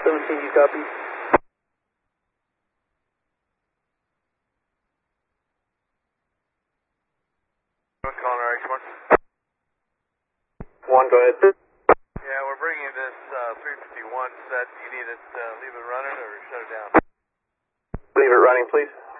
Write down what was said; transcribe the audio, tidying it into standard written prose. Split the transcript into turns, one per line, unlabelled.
17, you copy?
Calling RX1.
1, go ahead.
Yeah, we're bringing this 351 set. Do you need it, leave it running or shut it down?
Leave it running, please.